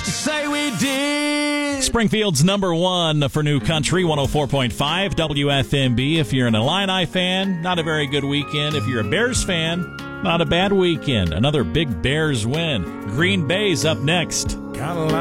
Say we did. Springfield's number one for New Country, 104.5 WFMB. If you're an Illini fan, not a very good weekend. If you're a Bears fan, not a bad weekend. Another big Bears win. Green Bay's up next.